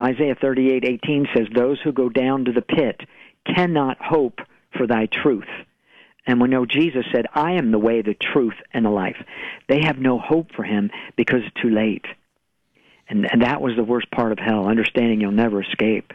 Isaiah 38:18 says, those who go down to the pit cannot hope for thy truth. And we know Jesus said, I am the way, the truth, and the life. They have no hope for him because it's too late. And that was the worst part of hell, understanding you'll never escape.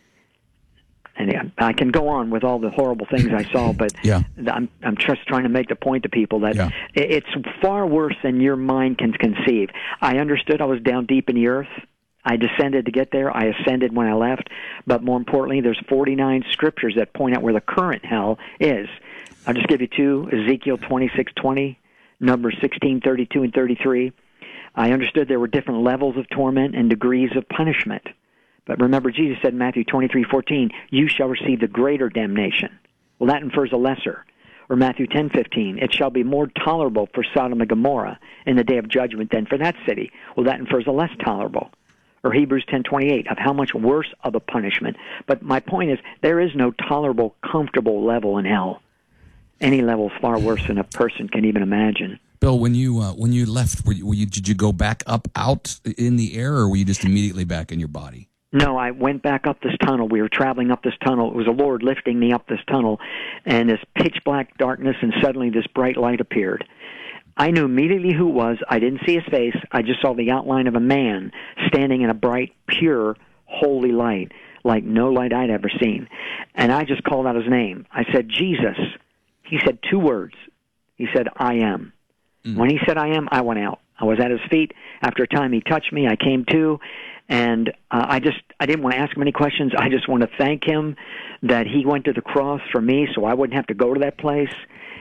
And I can go on with all the horrible things I saw, but I'm just trying to make the point to people that it's far worse than your mind can conceive. I understood I was down deep in the earth. I descended to get there. I ascended when I left. But more importantly, there's 49 scriptures that point out where the current hell is. I'll just give you two, Ezekiel 26:20, Numbers 16:32 and 33. I understood there were different levels of torment and degrees of punishment. But remember, Jesus said in Matthew 23:14, you shall receive the greater damnation. Well, that infers a lesser. Or Matthew 10:15, it shall be more tolerable for Sodom and Gomorrah in the day of judgment than for that city. Well, that infers a less tolerable. Or Hebrews 10:28, of how much worse of a punishment. But my point is, there is no tolerable, comfortable level in hell. Any level is far worse than a person can even imagine. Bill, when you left, did you go back up out in the air, or were you just immediately back in your body? No, I went back up this tunnel. We were traveling up this tunnel. It was the Lord lifting me up this tunnel, and this pitch-black darkness, and suddenly this bright light appeared. I knew immediately who it was. I didn't see his face. I just saw the outline of a man standing in a bright, pure, holy light, like no light I'd ever seen. And I just called out his name. I said, Jesus. He said two words. He said, I am. When he said I am, I went out. I was at his feet. After a time, he touched me. I came to, and I didn't want to ask him any questions. I just want to thank him that he went to the cross for me so I wouldn't have to go to that place.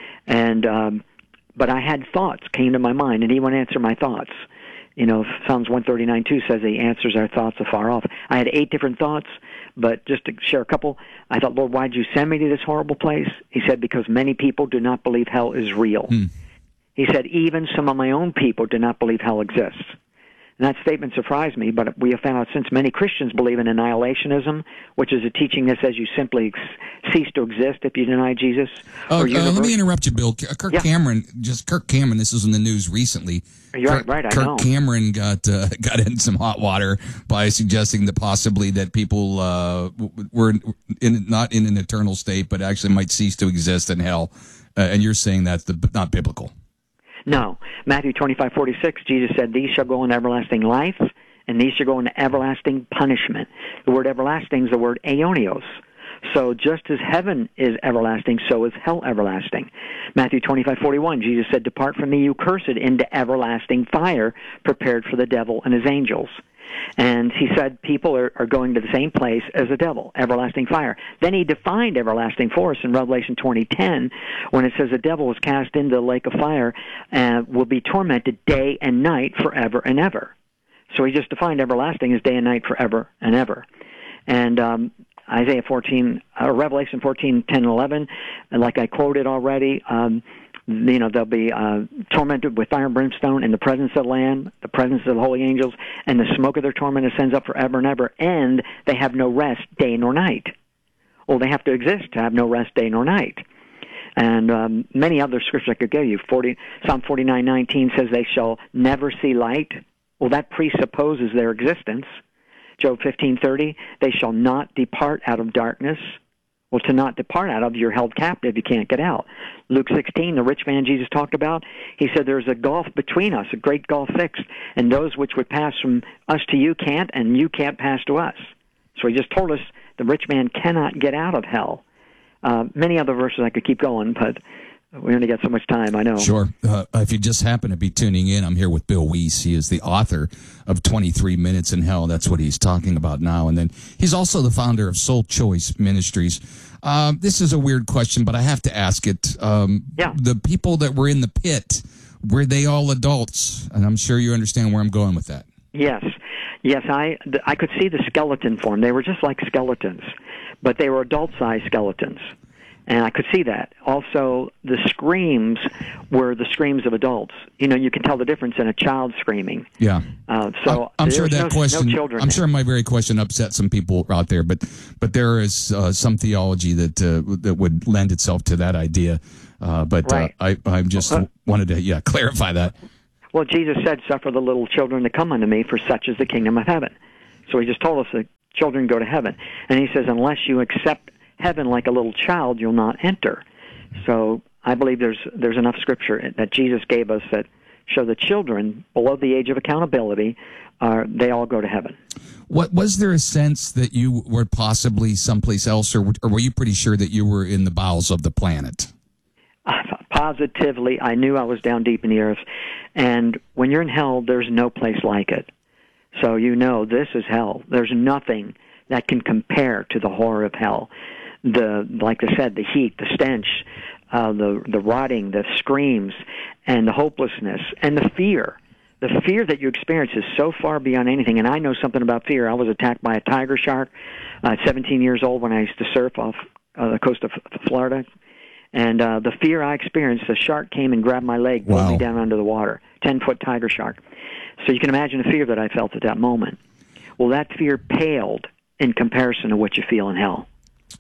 And but I had thoughts came to my mind, and he wouldn't answer my thoughts. You know, Psalms 139:2 says he answers our thoughts afar off. I had 8 different thoughts, but just to share a couple, I thought, Lord, why'd you send me to this horrible place? He said, because many people do not believe hell is real. He said, even some of my own people do not believe hell exists. And that statement surprised me, but we have found out since many Christians believe in annihilationism, which is a teaching that says you simply cease to exist if you deny Jesus. Let me interrupt you, Bill. Kirk Cameron, this was in the news recently. You're right, I know. Kirk Cameron got in some hot water by suggesting that possibly that people were not in an eternal state, but actually might cease to exist in hell. And you're saying that's not biblical. No. Matthew 25:46, Jesus said, these shall go into everlasting life, and these shall go into everlasting punishment. The word everlasting is the word aionios. So just as heaven is everlasting, so is hell everlasting. Matthew 25:41, Jesus said, depart from me, you cursed, into everlasting fire, prepared for the devil and his angels. And he said people are going to the same place as the devil, everlasting fire. Then he defined everlasting for us in Revelation 20:10 when it says the devil was cast into the lake of fire and will be tormented day and night forever and ever. So he just defined everlasting as day and night forever and ever. And Isaiah 14, Revelation 14:10 and 11, and like I quoted already, they'll be tormented with fire and brimstone in the presence of the Lamb, the presence of the holy angels, and the smoke of their torment ascends up forever and ever, and they have no rest day nor night. Well, they have to exist to have no rest day nor night. And many other scriptures I could give you. Psalm 49:19 says they shall never see light. Well, that presupposes their existence. Job 15:30, they shall not depart out of darkness. Well, to not depart out of, you're held captive. You can't get out. Luke 16, the rich man Jesus talked about, he said there's a gulf between us, a great gulf fixed, and those which would pass from us to you can't, and you can't pass to us. So he just told us the rich man cannot get out of hell. Many other verses I could keep going, but we only got so much time, I know. Sure. If you just happen to be tuning in, I'm here with Bill Wiese. He is the author of 23 Minutes in Hell. That's what he's talking about now. And then he's also the founder of Soul Choice Ministries. This is a weird question, but I have to ask it. The people that were in the pit, were they all adults? And I'm sure you understand where I'm going with that. Yes. I could see the skeleton form. They were just like skeletons, but they were adult-sized skeletons. And I could see that. Also, the screams were the screams of adults. You know, you can tell the difference in a child screaming. Yeah. So I'm sure that question. No children. I'm sure my very question upset some people out there, but there is some theology that would lend itself to that idea. Right. I just wanted to clarify that. Well, Jesus said, "Suffer the little children to come unto me, for such is the kingdom of heaven." So he just told us that children go to heaven. And he says, unless you accept heaven like a little child, you'll not enter. So I believe there's enough scripture that Jesus gave us that show the children below the age of accountability, they all go to heaven. What was there a sense that you were possibly someplace else, or were you pretty sure that you were in the bowels of the planet? Positively, I knew I was down deep in the earth. And when you're in hell, there's no place like it. So you know this is hell. There's nothing that can compare to the horror of hell. Like I said, the heat, the stench, the rotting, the screams, and the hopelessness, and the fear. The fear that you experience is so far beyond anything. And I know something about fear. I was attacked by a tiger shark at 17 years old when I used to surf off the coast of Florida. And the fear I experienced, the shark came and grabbed my leg, pulled me down under the water, 10-foot tiger shark. So you can imagine the fear that I felt at that moment. Well, that fear paled in comparison to what you feel in hell.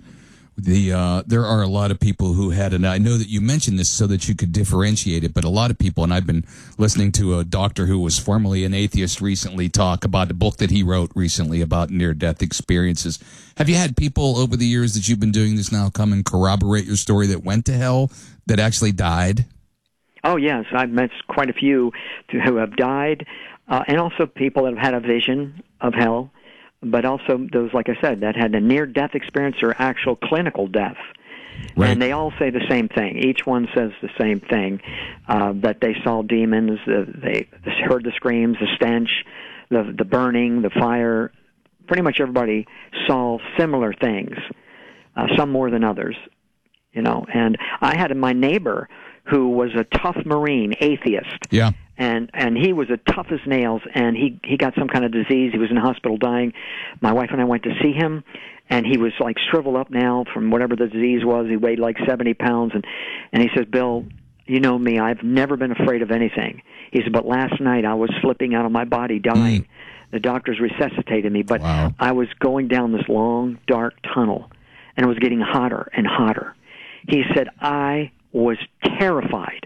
There are a lot of people who had, and I know that you mentioned this so that you could differentiate it, but a lot of people, and I've been listening to a doctor who was formerly an atheist recently talk about a book that he wrote recently about near-death experiences. Have you had people over the years that you've been doing this now come and corroborate your story that went to hell, that actually died? Oh, yes. I've met quite a few who have died, and also people that have had a vision of hell, but also those, like I said, that had a near-death experience or actual clinical death. Right. And they all say the same thing. Each one says the same thing, that they saw demons, they heard the screams, the stench, the burning, the fire. Pretty much everybody saw similar things, some more than others. And I had my neighbor who was a tough Marine, atheist. Yeah. And he was as tough as nails, and he got some kind of disease. He was in the hospital dying. My wife and I went to see him, and he was like shriveled up now from whatever the disease was. He weighed like 70 pounds, and he says, Bill, you know me, I've never been afraid of anything. He said, but last night I was slipping out of my body, dying. The doctors resuscitated me, but I was going down this long, dark tunnel, and it was getting hotter and hotter. He said, I was terrified.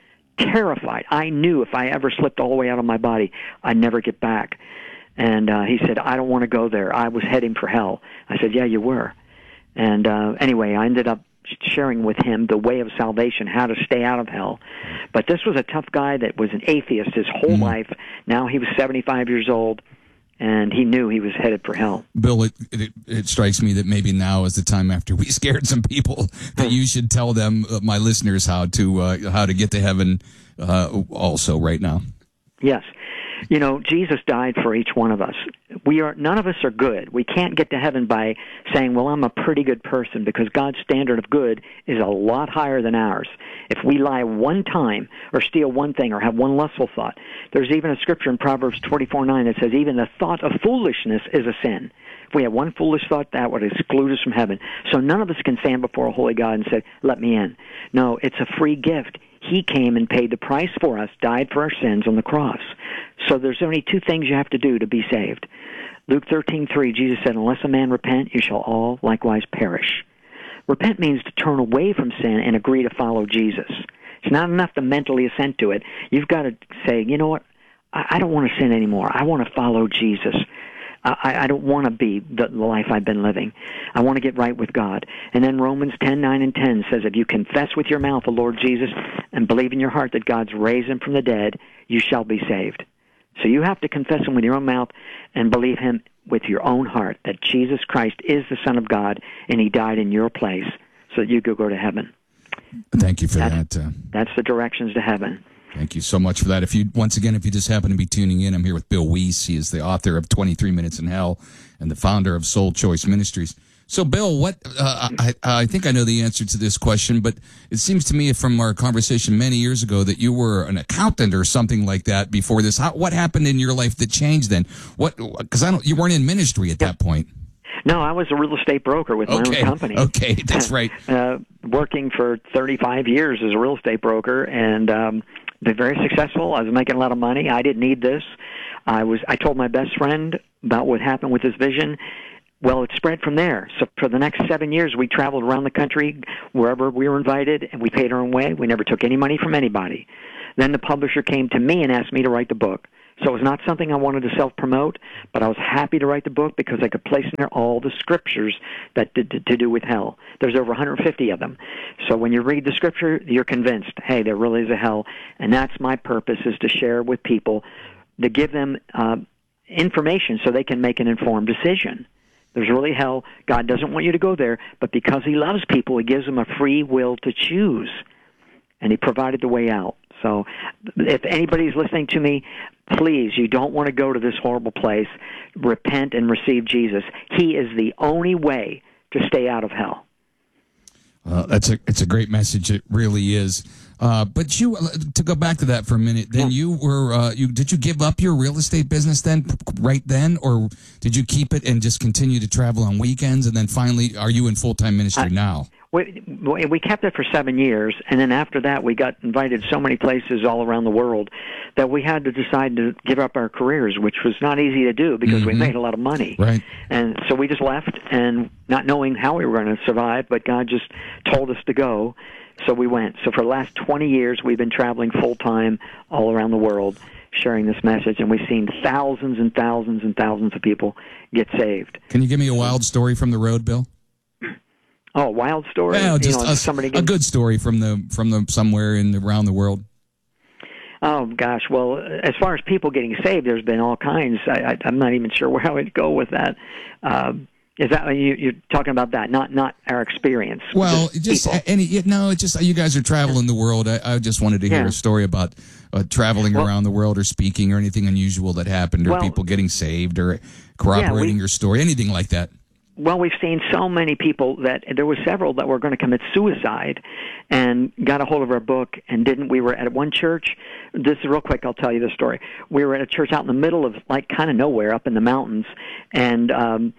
I knew if I ever slipped all the way out of my body, I'd never get back. And he said, I don't want to go there. I was heading for hell. I said, yeah, you were. And anyway, I ended up sharing with him the way of salvation, how to stay out of hell. But this was a tough guy that was an atheist his whole life. Now he was 75 years old, and he knew he was headed for hell. Bill, it strikes me that maybe now is the time, after we scared some people, that you should tell them, my listeners, how to get to heaven also right now. Yes. Jesus died for each one of us. None of us are good. We can't get to heaven by saying, well, I'm a pretty good person, because God's standard of good is a lot higher than ours. If we lie one time or steal one thing or have one lustful thought, there's even a scripture in Proverbs 24:9 that says even the thought of foolishness is a sin. If we have one foolish thought, that would exclude us from heaven. So none of us can stand before a holy God and say, let me in. No, it's a free gift. He came and paid the price for us, died for our sins on the cross. So there's only two things you have to do to be saved. Luke 13:3, Jesus said, unless a man repent, you shall all likewise perish. Repent means to turn away from sin and agree to follow Jesus. It's not enough to mentally assent to it. You've got to say, you know what, I don't want to sin anymore. I want to follow Jesus. I don't want to be the life I've been living. I want to get right with God. And then Romans 10:9 and 10 says, if you confess with your mouth the Lord Jesus and believe in your heart that God's raised him from the dead, you shall be saved. So you have to confess him with your own mouth and believe him with your own heart, that Jesus Christ is the Son of God, and he died in your place so that you could go to heaven. Thank you for that. That's the directions to heaven. Thank you so much for that. If you just happen to be tuning in, I'm here with Bill Wiese. He is the author of 23 Minutes in Hell and the founder of Soul Choice Ministries. So, Bill, I think I know the answer to this question, but it seems to me from our conversation many years ago that you were an accountant or something like that before this. What happened in your life that changed then? Because you weren't in ministry at that point. No, I was a real estate broker with my own company. Okay, that's right. Working for 35 years as a real estate broker, and been very successful. I was making a lot of money. I didn't need this. I told my best friend about what happened with his vision. Well, it spread from there. So for the next 7 years, we traveled around the country wherever we were invited, and we paid our own way. We never took any money from anybody. Then the publisher came to me and asked me to write the book, So it was not something I wanted to self-promote, but I was happy to write the book because I could place in there all the scriptures that did to do with hell. There's over 150 of them. So when you read the scripture, you're convinced, hey, there really is a hell. And that's my purpose, is to share with people, to give them information so they can make an informed decision. There's really hell. God doesn't want you to go there, but because he loves people, he gives them a free will to choose. And he provided the way out. So if anybody's listening to me, please, you don't want to go to this horrible place. Repent and receive Jesus. He is the only way to stay out of hell. It's a great message. It really is. But you, to go back to that for a minute, then you were, did you give up your real estate business then, right then, or did you keep it and just continue to travel on weekends? And then finally, are you in full-time ministry now? We kept it for 7 years, and then after that, we got invited so many places all around the world that we had to decide to give up our careers, which was not easy to do because we made a lot of money. Right. And so we just left, and not knowing how we were going to survive, but God just told us to go, so we went. So for the last 20 years, we've been traveling full-time all around the world, sharing this message, and we've seen thousands and thousands and thousands of people get saved. Can you give me a wild story from the road, Bill? Oh, wild story? Well, just a good story from the somewhere around the world. Oh, gosh. Well, as far as people getting saved, there's been all kinds. I'm not even sure where I would go with that. Is that you're talking about that? Not our experience. Well, just you guys are traveling the world. I just wanted to hear a story about traveling around the world or speaking or anything unusual that happened, or people getting saved or corroborating your story, anything like that. Well, we've seen so many people that there were several that were going to commit suicide and got a hold of our book and didn't. We were at one church. This is real quick. I'll tell you the story. We were at a church out in the middle of kind of nowhere up in the mountains, and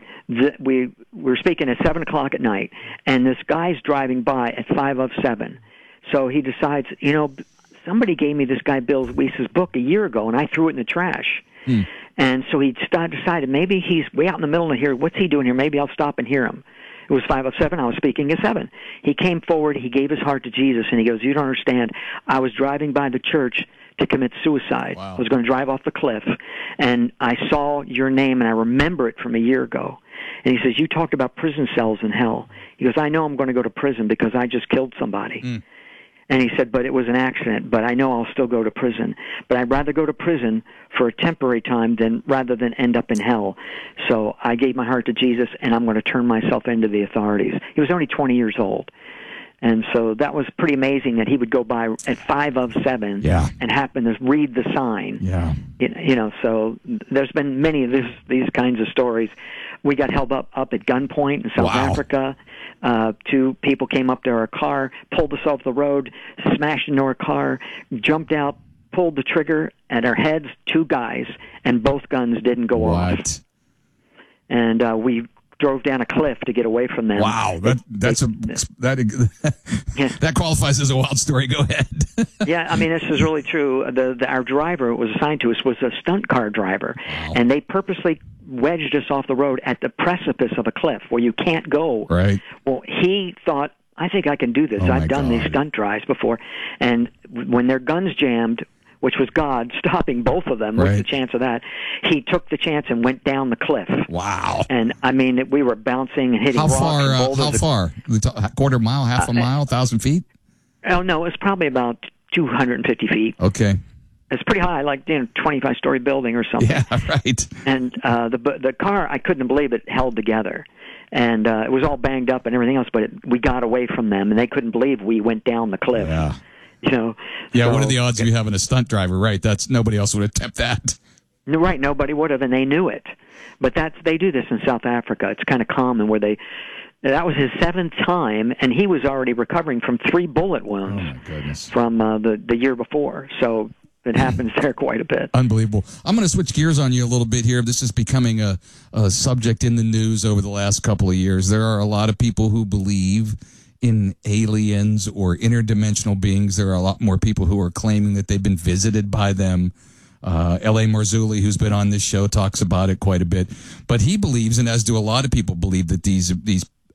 we were speaking at 7 o'clock at night, and this guy's driving by at 5:07. So he decides, somebody gave me this guy Bill Weiss's book a year ago, and I threw it in the trash. And so he decided maybe he's way out in the middle of here. What's he doing here? Maybe I'll stop and hear him. It was 5:07. I was speaking at 7. He came forward. He gave his heart to Jesus, and he goes, "You don't understand. I was driving by the church to commit suicide. Wow. I was going to drive off the cliff, and I saw your name, and I remember it from a year ago." And he says, "You talked about prison cells in hell." He goes, "I know I'm going to go to prison because I just killed somebody." And he said, "But it was an accident, but I know I'll still go to prison. But I'd rather go to prison for a temporary time rather than end up in hell. So I gave my heart to Jesus, and I'm going to turn myself into the authorities." He was only 20 years old. And so that was pretty amazing that he would go by at 5:07 and happen to read the sign. Yeah. So there's been many of these kinds of stories. We got held up at gunpoint in South Africa. 2 people came up to our car, pulled us off the road, smashed into our car, jumped out, pulled the trigger at our heads, 2 guys, and both guns didn't go off. And we drove down a cliff to get away from them. Wow, that qualifies as a wild story. Go ahead. Yeah, I mean, this is really true. Our driver was assigned to us was a stunt car driver, and they purposely wedged us off the road at the precipice of a cliff where you can't go. Right. Well, he thought, I think I can do this. I've done these stunt drives before. And when their guns jammed, which was God stopping both of them, what's the chance of that? He took the chance and went down the cliff. Wow. And, I mean, we were bouncing and hitting rocks and boulders. How far? Quarter mile, half a mile, 1,000 feet? Oh, no, it's probably about 250 feet. Okay. It's pretty high, like 25-story building or something. Yeah, right. And the car, I couldn't believe it held together. And it was all banged up and everything else, but we got away from them, and they couldn't believe we went down the cliff. Yeah. Yeah, so, what are the odds of you having a stunt driver? Right, nobody else would attempt that. Right, nobody would have, and they knew it. But they do this in South Africa. It's kind of common where that was his 7th time, and he was already recovering from 3 bullet wounds. Oh, my goodness. From the year before. So it happens there quite a bit. Unbelievable. I'm going to switch gears on you a little bit here. This is becoming a subject in the news over the last couple of years. There are a lot of people who believe in aliens or interdimensional beings. There are a lot more people who are claiming that they've been visited by them. L.A. Marzulli, who's been on this show, talks about it quite a bit. But he believes, and as do a lot of people believe, that these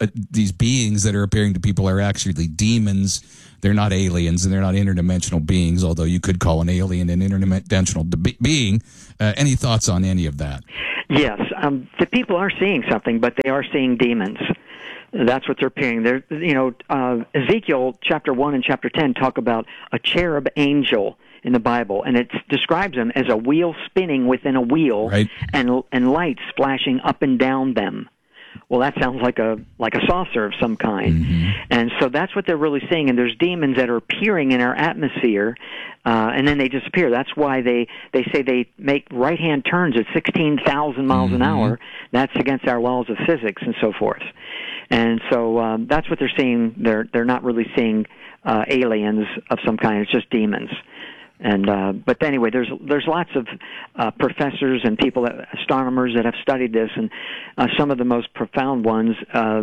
these beings that are appearing to people are actually demons. They're not aliens, and they're not interdimensional beings, although you could call an alien an interdimensional being. Any thoughts on any of that? Yes, the people are seeing something, but they are seeing demons. That's what they're appearing. Ezekiel chapter 1 and chapter 10 talk about a cherub angel in the Bible, and it describes them as a wheel spinning within a wheel, right, and lights flashing up and down them. Well, that sounds like a saucer of some kind. Mm-hmm. And so that's what they're really seeing. And there's demons that are appearing in our atmosphere, and then they disappear. That's why they say they make right-hand turns at 16,000 miles an hour. That's against our laws of physics and so forth. And so that's what they're seeing. They're not really seeing aliens of some kind. It's just demons. And but anyway, there's lots of professors and people, astronomers that have studied this, and some of the most profound ones,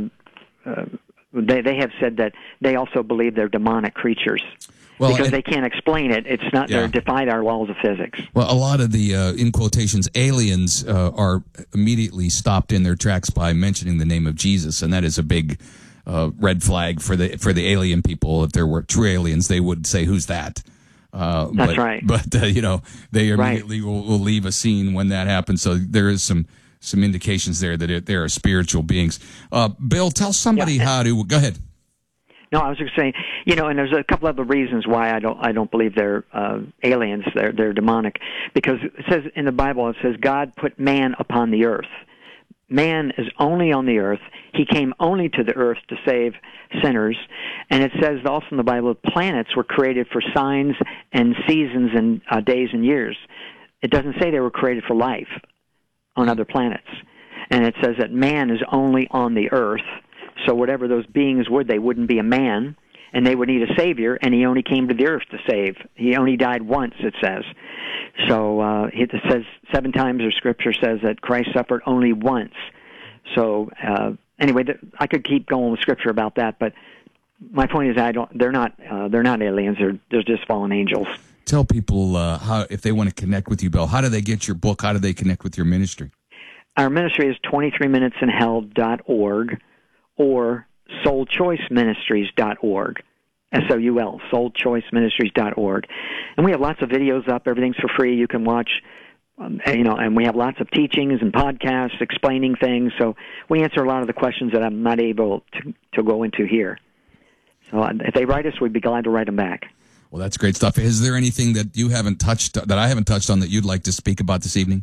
they have said that they also believe they're demonic creatures. Well, because they can't explain it. It's not, they're defied our laws of physics. Well, a lot of the, in quotations, aliens are immediately stopped in their tracks by mentioning the name of Jesus, and that is a big red flag for the alien people. If there were true aliens, they would say, "Who's that?" That's right. But they immediately will leave a scene when that happens. So there is some indications there that there are spiritual beings. Bill, tell somebody how to go ahead. No, I was just saying, and there's a couple other reasons why I don't believe they're aliens. They're demonic, because it says in the Bible, it says God put man upon the earth. Man is only on the earth. He came only to the earth to save sinners. And it says also in the Bible, planets were created for signs and seasons and days and years. It doesn't say they were created for life on other planets. And it says that man is only on the earth. So whatever those beings would, they wouldn't be a man, and they would need a Savior, and he only came to the earth to save. He only died once, it says. So it says 7 times, or Scripture says that Christ suffered only once. So anyway, I could keep going with Scripture about that, but my point is, they're not aliens. They're just fallen angels. Tell people how, if they want to connect with you, Bill, how do they get your book? How do they connect with your ministry? Our ministry is 23minutesinhell.org or soulchoiceministries.org. SOUL, soulchoiceministries.org. And we have lots of videos up. Everything's for free. You can watch, and we have lots of teachings and podcasts explaining things. So we answer a lot of the questions that I'm not able to go into here. So if they write us, we'd be glad to write them back. Well, that's great stuff. Is there anything that you haven't touched, that I haven't touched on, that you'd like to speak about this evening?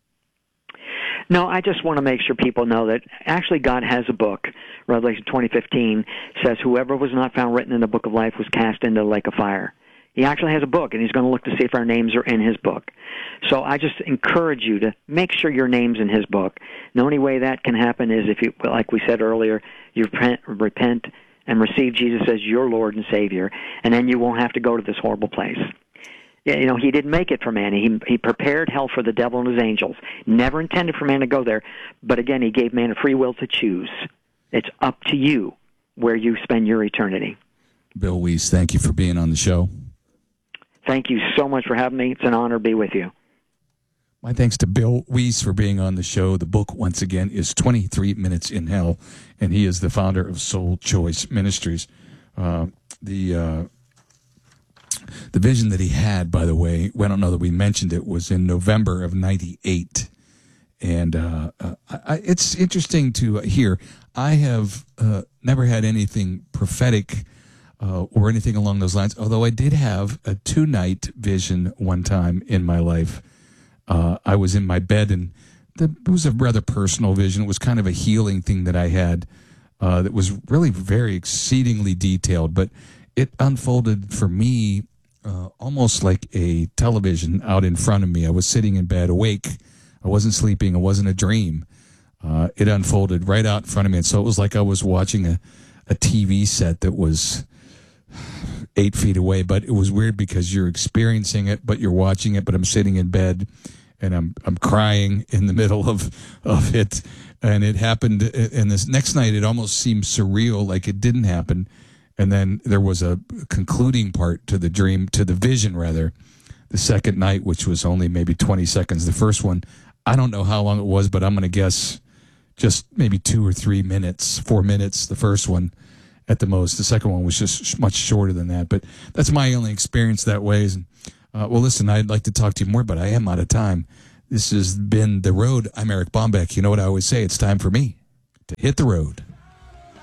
No, I just want to make sure people know that actually God has a book. Revelation 20:15 says, "Whoever was not found written in the book of life was cast into the lake of fire." He actually has a book, and he's going to look to see if our names are in his book. So I just encourage you to make sure your name's in his book. The only way that can happen is if you, like we said earlier, you repent and receive Jesus as your Lord and Savior, and then you won't have to go to this horrible place. Yeah, he didn't make it for man. He prepared hell for the devil and his angels. Never intended for man to go there. But again, he gave man a free will to choose. It's up to you where you spend your eternity. Bill Wiese, thank you for being on the show. Thank you so much for having me. It's an honor to be with you. My thanks to Bill Wiese for being on the show. The book, once again, is 23 Minutes in Hell, and he is the founder of Soul Choice Ministries. The vision that he had, by the way, I don't know that we mentioned it, was in November of 98. And it's interesting to hear. I have never had anything prophetic or anything along those lines, although I did have a 2-night vision one time in my life. I was in my bed, and it was a rather personal vision. It was kind of a healing thing that I had that was really very exceedingly detailed, but it unfolded for me almost like a television out in front of me. I was sitting in bed, awake. I wasn't sleeping. It wasn't a dream. It unfolded right out in front of me. And so it was like I was watching a TV set that was 8 feet away. But it was weird because you're experiencing it, but you're watching it. But I'm sitting in bed, and I'm crying in the middle of it. And it happened. And this next night, it almost seemed surreal, like it didn't happen. And then there was a concluding part to the dream, to the vision, rather, the second night, which was only maybe 20 seconds. The first one, I don't know how long it was, but I'm going to guess just maybe 2 or 3 minutes, 4 minutes, the first one at the most. The second one was just much shorter than that. But that's my only experience that way. And, well, listen, I'd like to talk to you more, but I am out of time. This has been The Road. I'm Eric Bombeck. You know what I always say? It's time for me to hit the road.